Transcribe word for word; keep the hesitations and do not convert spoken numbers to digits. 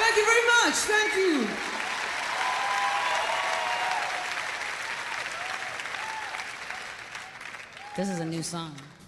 Thank you very much. Thank you. This is a new song.